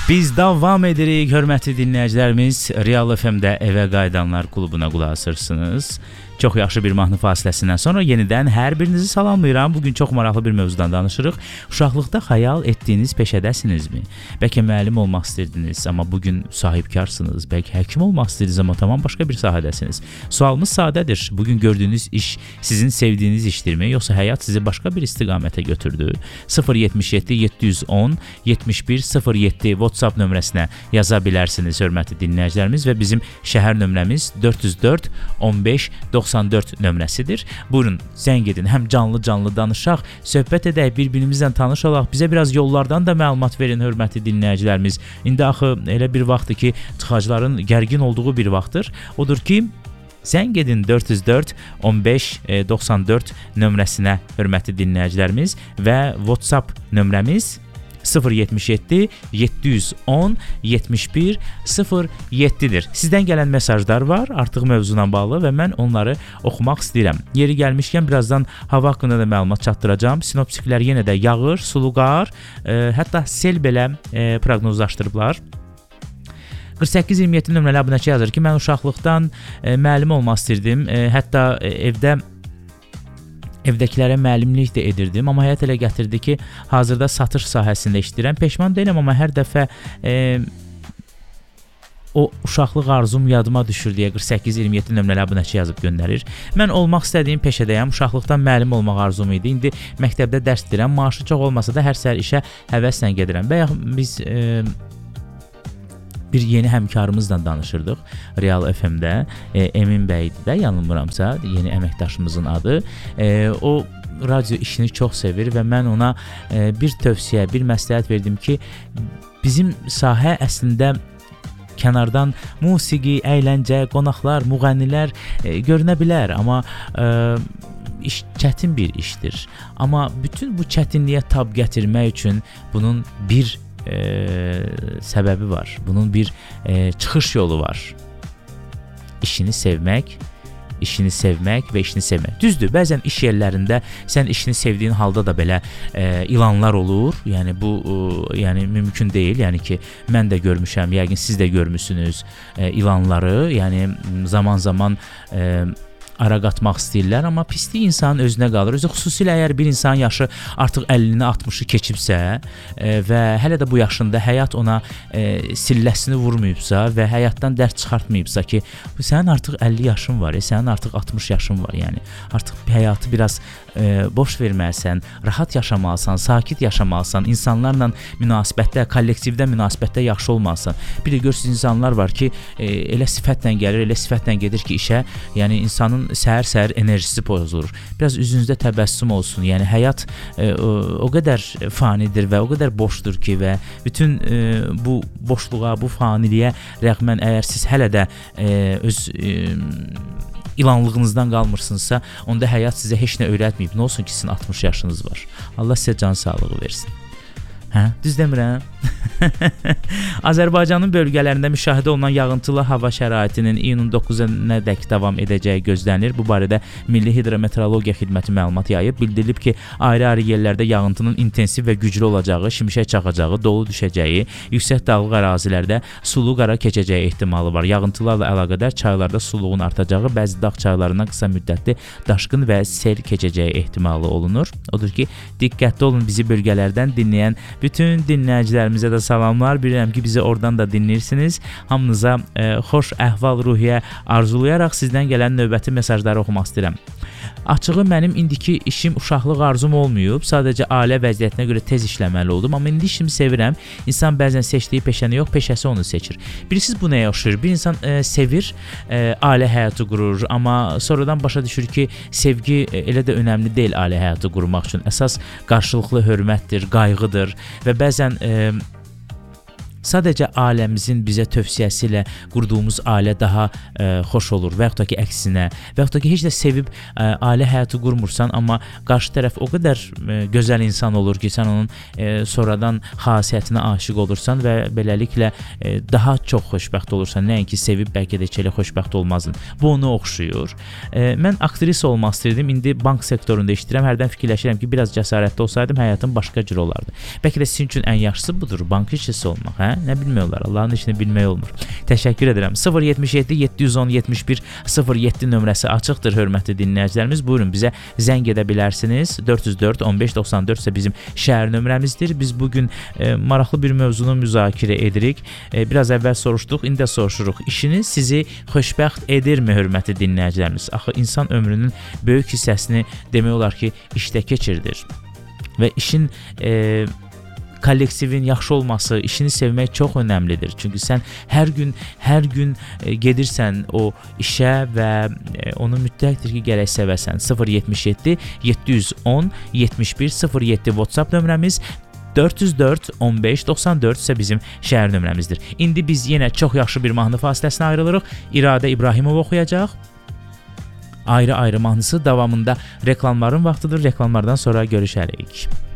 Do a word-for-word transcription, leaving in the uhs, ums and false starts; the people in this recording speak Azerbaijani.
Biz davam edirik, hörmətli dinləyicilərimiz. Real F M-də Evə Qayıdanlar klubuna qulaq asırsınız. Çox yaxşı bir mahnı fasiləsindən sonra yenidən hər birinizi salamlayıram. Bugün çox maraqlı bir mövzudan danışırıq. Uşaqlıqda xəyal etdiyiniz peşədəsinizmi? Bəlkə müəllim olmaq istəyirdiniz, amma bugün sahibkarsınız. Bəlkə həkim olmaq istəyirdiniz, amma tamam başqa bir sahədəsiniz. Sualımız sadədir. Bugün gördüyünüz iş sizin sevdiyiniz işdirmi, yoxsa həyat sizi başqa bir istiqamətə götürdü? sıfır yetmiş yeddi yeddi yüz on yetmiş bir sıfır yeddi WhatsApp nömrəsinə yaza bilərsiniz, hörmətli dinləyicilərimiz, və bizim şəhər nömrəmiz dörd yüz dörd on beş doxsan dörd nömrəsidir. Buyurun, zəng edin, həm canlı-canlı danışaq, söhbət edək, bir-birimizlə tanış olaq, bizə biraz yollardan da məlumat verin, hörmətli dinləyicilərimiz. İndi axı elə bir vaxtdır ki, tıxacların gərgin olduğu bir vaxtdır. Odur ki, zəng edin dörd yüz dörd on beş doxsan dörd nömrəsinə, hörmətli dinləyicilərimiz, və WhatsApp nömrəmiz sıfır yetmiş yeddi yeddi yüz on yetmiş bir sıfır yeddidir. Sizdən gələn mesajlar var artıq mövzuna bağlı və mən onları oxumaq istəyirəm. Yeri gəlmişkən birazdan hava haqqında da məlumat çatdıracağam. Sinoptiklər yenə də yağır, sulu qar, e, hətta sel belə e, proqnozlaşdırıblar. qırx səkkiz iyirmi yeddi nömrəli abunəçi yazır ki, mən uşaqlıqdan e, müəllim olmaq istirdim. E, hətta e, evdə Evdəkilərə müəllimlik də edirdim, amma həyat elə gətirdi ki, hazırda satış sahəsində işləyirəm. Peşman deyiləm, amma hər dəfə e, o uşaqlıq arzum yadıma düşür deyə qırx səkkiz iyirmi yeddi nömrəli abunəçi yazıb göndərir. Mən olmaq istədiyim peşədəyəm. Uşaqlıqdan müəllim olmaq arzum idi. İndi məktəbdə dərs deyirəm. Maaşı çox olmasa da hər səhər işə həvəslə gedirəm. Bayaq biz e, bir yeni həmkarımızla danışırdıq Real F M-də. E, Emin bəydir də, yanılmıramsa, yeni əməkdaşımızın adı. E, o radio işini çox sevir və mən ona e, bir tövsiyə, bir məsləhət verdim ki, bizim sahə əslində kənardan musiqi, əyləncə, qonaqlar, müğənnilər e, görünə bilər, amma e, iş çətin bir işdir. Amma bütün bu çətinliyə tab gətirmək üçün bunun bir E, səbəbi var. Bunun bir e, çıxış yolu var. İşini sevmək, işini sevmək və işini sevmək. Düzdür, bəzən iş yerlərində sən işini sevdiyin halda da belə e, ilanlar olur. Yəni bu e, yəni mümkün deyil. Yəni ki, mən də görmüşəm, yəqin siz də görmüsünüz e, ilanları. Yəni zaman-zaman e, ara qatmaq istəyirlər, amma pislik insanın özünə qalır. Özü xüsusilə əgər bir insan yaşı artıq əllini altmışı keçibsə e, və hələ də bu yaşında həyat ona e, silləsini vurmayıbsa və həyatdan dərs çıxartmayıbsa ki, sənin artıq əlli yaşın var, e, sənin artıq altmış yaşın var, yəni artıq həyatı biraz e, boş verməlisən, rahat yaşamalısan, sakit yaşamalısan, insanlarla münasibətdə, kollektivdə münasibətdə yaxşı olmalısan. Bir də görürsünüz insanlar var ki, e, elə sifətlə gəlir, elə sifətlə gedir ki, işə, yəni insanın səhər-səhər enerjisi pozulur. Biraz üzünüzdə təbəssüm olsun. Yəni həyat e, o, o qədər fanidir və o qədər boşdur ki, və bütün e, bu boşluğa, bu faniliyə rəğmən əgər siz hələ də e, öz e, ilanlığınızdan qalmırsınızsa, onda həyat sizə heç nə öyrətməyib. Nə olsun ki, sizin altmış yaşınız var. Allah sizə can sağlığı versin. Hə, düz demirəm. Azərbaycanın bölgələrində müşahidə olunan yağıntılı hava şəraitinin iyunun doqquzunadək davam edəcəyi gözlənilir. Bu barədə Milli Hidrometeorologiya Xidməti məlumat yayıb. Bildirilib ki, ayrı-ayrı yerlərdə yağıntının intensiv və güclü olacağı, şimşək çaxacağı, dolu düşəcəyi, yüksək dağlıq ərazilərdə sulu qara keçəcəyi ehtimalı var. Yağıntılarla əlaqədar çaylarda suluğun artacağı, bəzi dağ çaylarına qısa müddətli daşqın və sel keçəcəyi ehtimalı olunur. Odur ki, diqqətli olun, bizi bölgələrdən dinləyən bütün dinləyicilərimizə də salamlar. Bilirəm ki, bizi oradan da dinləyirsiniz. Hamınıza e, xoş əhval-ruhiyyə arzulayaraq sizdən gələn növbəti mesajları oxumaq istəyirəm. Açığı mənim indiki işim uşaqlıq arzum olmayıb. Sadəcə ailə vəziyyətinə görə tez işləməli oldum. Amma indi işimi sevirəm. İnsan bəzən seçdiyi peşəni yox, peşəsi onu seçir. Bilirsiniz bu nəyə oxşayır? Bir insan e, sevir, e, ailə həyatı qurur. Amma sonradan başa düşür ki, sevgi e, elə də önəmli deyil ailə həyatı qurmaq üçün. Əsas qarşılıqlı hörmətdir, qayğıdır və bəzən e, sadəcə ailəmizin bizə tövsiyəsi ilə qurduğumuz ailə daha e, xoş olur və yaxud da ki, əksinə və yaxud da ki, heç də sevib e, ailə həyatı qurmursan, amma qarşı tərəf o qədər e, gözəl insan olur ki, sən onun e, sonradan xasiyyətinə aşiq olursan və beləliklə e, daha çox xoşbəxt olursan. Nəinki sevib bəlkə də heç elə xoşbəxt olmazdın. Bu onu oxşuyur. E, mən aktrisa olmaq istirdim. İndi bank sektorunda işləyirəm. Hərdən fikirləşirəm ki, biraz cəsarətli olsaydım həyatım başqa cür olardı. Bəlkə də sizin üçün ən yaxşısı budur, bank işçisi olmaq, hə? Hə, nə bilmək olar? Allahın işini bilmək olmur. Təşəkkür edirəm. sıfır yetmiş yeddi yeddi yüz on yetmiş bir sıfır yeddi nömrəsi açıqdır, hörmətli dinləyicilərimiz. Buyurun, bizə zəng edə bilərsiniz. dörd yüz dörd on beş doxsan dörd isə bizim şəhər nömrəmizdir. Biz bugün e, maraqlı bir mövzunu müzakirə edirik. E, biraz əvvəl soruşduq, indi də soruşuruq. İşiniz sizi xoşbəxt edirmi, hörmətli dinləyicilərimiz? Axı insan ömrünün böyük hissəsini demək olar ki, işdə keçirdir. Və işin e, kollektivin yaxşı olması, işini sevmək çox önəmlidir. Çünki sən hər gün, hər gün e, gedirsən o işə və e, onu mütləqdir ki, gərək sevəsən. sıfır yetmiş yeddi yeddi yüz on yetmiş bir sıfır yeddi WhatsApp nömrəmiz, dörd yüz dörd on beş doxsan dörd isə bizim şəhər nömrəmizdir. İndi biz yenə çox yaxşı bir mahnı fasiləsinə ayrılırıq. İradə İbrahimov oxuyacaq. Ayrı-ayrı mahnısı davamında reklamların vaxtıdır. Reklamlardan sonra görüşərik.